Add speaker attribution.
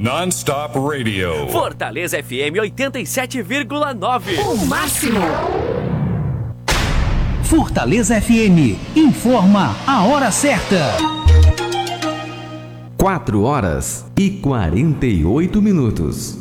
Speaker 1: Non-stop radio.
Speaker 2: Fortaleza FM 87,9.
Speaker 3: O máximo.
Speaker 4: Fortaleza FM informa a hora certa.
Speaker 5: 4 horas e 48 minutos.